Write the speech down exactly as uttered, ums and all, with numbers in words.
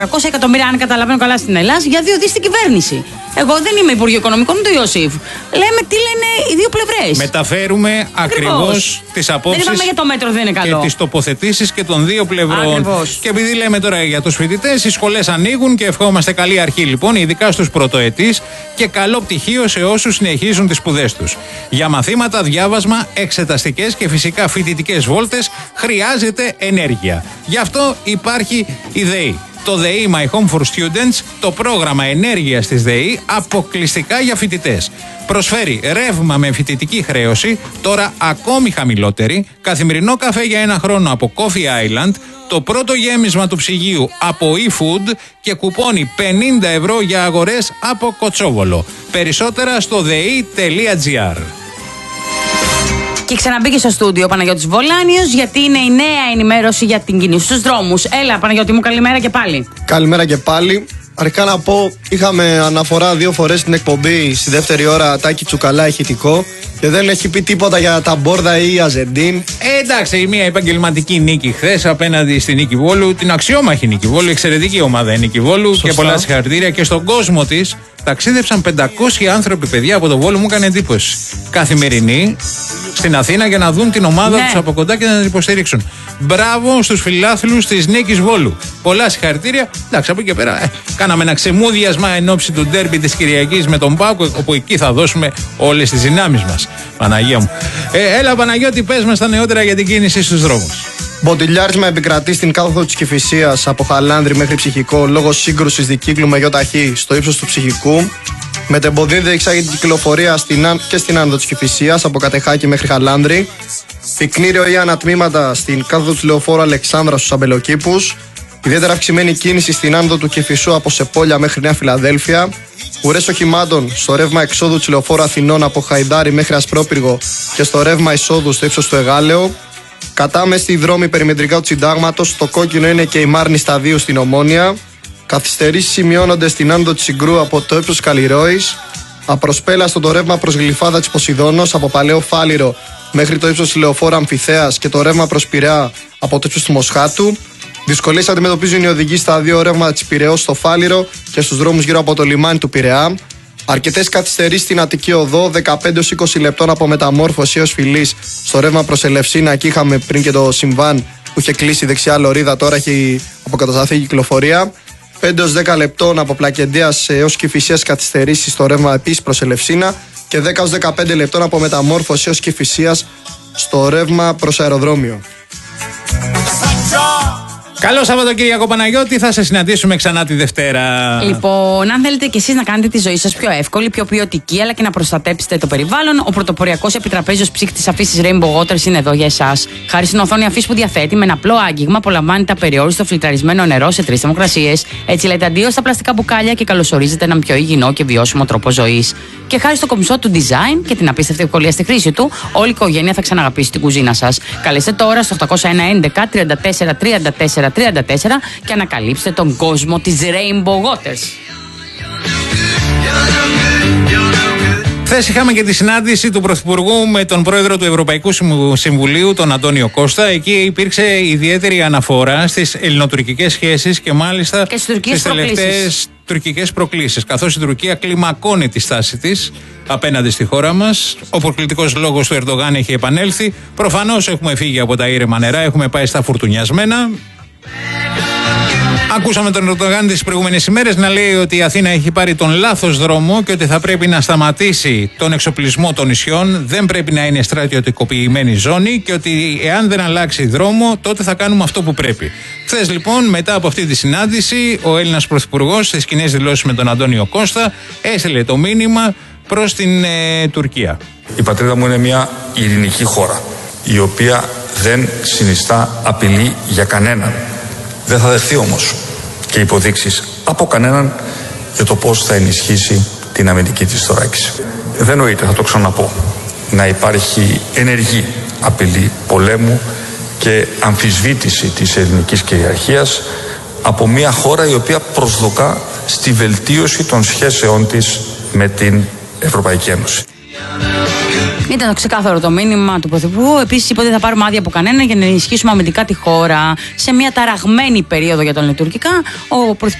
τριακόσια εκατομμύρια, αν καταλαβαίνω καλά, στην Ελλάδα για δύο δις στην κυβέρνηση. Εγώ δεν είμαι Υπουργείο Οικονομικών, ούτε ο Ιωσήφ. Λέμε τι λένε οι δύο πλευρές. Μεταφέρουμε ακριβώς τις απόψεις. Δεν είπαμε για το μέτρο, δεν είναι καλό. Και τις τοποθετήσεις και των δύο πλευρών. Ακριβώς. Και επειδή λέμε τώρα για τους φοιτητές, οι σχολές ανοίγουν και ευχόμαστε καλή αρχή λοιπόν, ειδικά στους πρωτοετής, και καλό πτυχίο σε όσους συνεχίζουν τις σπουδές τους. Για μαθήματα, διάβασμα, εξεταστικές και φυσικά φοιτητικές βόλτες χρειάζεται ενέργεια. Γι' αυτό υπάρχει η ΔΕΗ. Το ΔΕΗ My Home for Students, το πρόγραμμα ενέργειας της ΔΕΗ, αποκλειστικά για φοιτητές. Προσφέρει ρεύμα με φοιτητική χρέωση, τώρα ακόμη χαμηλότερη, καθημερινό καφέ για ένα χρόνο από Coffee Island, το πρώτο γέμισμα του ψυγείου από eFood και κουπόνι πενήντα ευρώ για αγορές από Κοτσόβολο. Περισσότερα στο δεη τελεία τζι άρ. Και ξαναμπήκε στο στούντιο ο Παναγιώτης Βολάνιος, γιατί είναι η νέα ενημέρωση για την κίνηση στους δρόμους. Έλα, Παναγιώτη μου, καλημέρα και πάλι. Καλημέρα και πάλι. Αρχικά να πω, είχαμε αναφορά δύο φορές στην εκπομπή στη δεύτερη ώρα Τάκη Τσουκαλά ηχητικό και δεν έχει πει τίποτα για τα Μπόρδα ή Αζεντίν. Ε, εντάξει, μια επαγγελματική νίκη χθες απέναντι στη Νίκη Βόλου, την αξιόμαχη Νίκη Βόλου, εξαιρετική ομάδα η Νίκη Βόλου. Σωστά. Και πολλά συγχαρητήρια και στον κόσμο της. Ταξίδεψαν πεντακόσιοι άνθρωποι, παιδιά, από το Βόλο, μου έκανε εντύπωση. Καθημερινή στην Αθήνα για να δουν την ομάδα ναι. τους από κοντά και να την υποστηρίξουν. Μπράβο στους φιλάθλους της Νίκης Βόλου. Πολλά συγχαρητήρια. Εντάξει, από εκεί και πέρα ε, κάναμε ένα ξεμούδιασμα εν ώψη του ντέρμπι της Κυριακής με τον Πάκο, όπου εκεί θα δώσουμε όλες τις δυνάμεις μας. Παναγία μου. Ε, έλα, Παναγιώτη, πες μας τα νεότερα για την κίνηση στους δρόμους. Μποντιλιάρισμα επικρατεί στην κάθοδο της Κηφισίας από Χαλάνδρη μέχρι Ψυχικό λόγω σύγκρουσης δικύκλου με γιοταχή στο ύψος του Ψυχικού. Μετεμποδίδεται εξάγει την κυκλοφορία στην, και στην άνοδο της Κηφισίας από Κατεχάκη μέχρι Χαλάνδρη. Πυκνήριο ή ανατμήματα στην κάθοδο του Λεωφόρου Αλεξάνδρα στους Αμπελοκήπους. Ιδιαίτερα αυξημένη κίνηση στην άνοδο του Κηφισού από Σεπόλια μέχρι Νέα Φιλαδέλφια. Ουρές οχημάτων στο ρεύμα εξόδου του Λεωφόρου Αθηνών από Χαϊδάρη μέχρι Ασπρόπυργο και στο ρεύμα εισόδου στο ύψος του Εγάλεο. Κατάμεστη δρόμη περιμετρικά του Συντάγματος, στο κόκκινο είναι και η Μάρνη Σταδίου στην Ομόνια. Καθυστερήσεις σημειώνονται στην άνοδο της Συγκρού από το ύψος Καλλιρόης. Απροσπέλαστο το ρεύμα προς Γλυφάδα της Ποσειδώνος από Παλαιό Φάληρο μέχρι το ύψος του Λεωφόρου Αμφιθέας και το ρεύμα προς Πειραιά από το ύψος του Μοσχάτου. Δυσκολίες αντιμετωπίζουν οι οδηγοί στα δύο ρεύματα της Πειραιώς στο Φάληρο και στους δρόμους γύρω από το λιμάνι του Πειραιά. Αρκετές καθυστερήσεις στην Αττική Οδό, δεκαπέντε έως είκοσι λεπτών από Μεταμόρφωση έως Φυλής στο ρεύμα προς Ελευσίνα. Εκεί είχαμε πριν και το συμβάν που είχε κλείσει δεξιά λωρίδα, τώρα έχει αποκατασταθεί η κυκλοφορία. πέντε έως δέκα λεπτών από Πλακεντίας έως Κηφισίας καθυστερήσεις στο ρεύμα επίσης προς Ελευσίνα και δέκα έως δεκαπέντε λεπτών από Μεταμόρφωση έως Κηφισίας στο ρεύμα προς αεροδρόμιο. Καλό Σαββατοκύριακο, Παναγιώτη. Θα σε συναντήσουμε ξανά τη Δευτέρα. Λοιπόν, αν θέλετε κι εσείς να κάνετε τη ζωή σας πιο εύκολη, πιο ποιοτική, αλλά και να προστατέψετε το περιβάλλον, ο πρωτοποριακός επιτραπέζιος ψύχτης αφήσης Rainbow Waters είναι εδώ για εσάς. Χάρη στην οθόνη αφής που διαθέτει, με ένα απλό άγγιγμα απολαμβάνετε απεριόριστο φιλτραρισμένο νερό σε τρεις θερμοκρασίες. Έτσι λέτε αντίο στα πλαστικά μπουκάλια και καλωσορίζετε έναν πιο υγιεινό και βιώσιμο τρόπο ζωής. Και χάρη στο κομψό του design και την απίστευτη ευκολία στη χρήση του, όλη η οικογένεια θα ξαναγαπήσει την κουζίνα σας. Καλέστε τώρα στο οκτώ ένα ένα τριάντα τέσσερα τριάντα τέσσερα τριάντα τέσσερα και ανακαλύψτε τον κόσμο της Rainbow Waters. Χθες είχαμε και τη συνάντηση του Πρωθυπουργού με τον πρόεδρο του Ευρωπαϊκού Συμβουλίου, τον Αντώνιο Κώστα. Εκεί υπήρξε ιδιαίτερη αναφορά στις ελληνοτουρκικές σχέσεις και μάλιστα και στις τελευταίες τουρκικές προκλήσεις. Καθώς η Τουρκία κλιμακώνει τη στάση της απέναντι στη χώρα μας. Ο προκλητικός λόγος του Ερντογάν έχει επανέλθει. Προφανώς έχουμε φύγει από τα ήρεμα νερά, έχουμε πάει στα φουρτουνιασμένα. Ακούσαμε τον Ερντογάν τις προηγούμενες ημέρες να λέει ότι η Αθήνα έχει πάρει τον λάθος δρόμο και ότι θα πρέπει να σταματήσει τον εξοπλισμό των νησιών, δεν πρέπει να είναι στρατιωτικοποιημένη ζώνη και ότι εάν δεν αλλάξει δρόμο τότε θα κάνουμε αυτό που πρέπει. Χθες λοιπόν, μετά από αυτή τη συνάντηση, ο Έλληνας Πρωθυπουργός στις κοινές δηλώσεις με τον Αντώνιο Κώστα έστειλε το μήνυμα προς την ε, Τουρκία. Η πατρίδα μου είναι μια ειρηνική χώρα, η οποία δεν συνιστά απειλή για κανέναν. Δεν θα δεχθεί όμως και υποδείξεις από κανέναν για το πώς θα ενισχύσει την αμυντική της θωράκιση. Δεν νοείται, θα το ξαναπώ, να υπάρχει ενεργή απειλή πολέμου και αμφισβήτηση της ελληνικής κυριαρχίας από μια χώρα η οποία προσδοκά στη βελτίωση των σχέσεών της με την Ευρωπαϊκή Ένωση. Ήταν ξεκάθαρο το μήνυμα του Πρωθυπουργού. Επίσης, είπε ότι δεν θα πάρουμε άδεια από κανένα για να ενισχύσουμε αμυντικά τη χώρα. Σε μια ταραγμένη περίοδο για τα λειτουργικά, ο Πρωθυπουργός